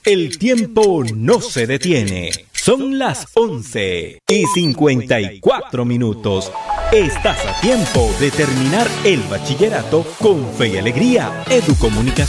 El tiempo no se detiene. Son las 11:54. Estás a tiempo de terminar el bachillerato con fe y alegría. Educomunicación.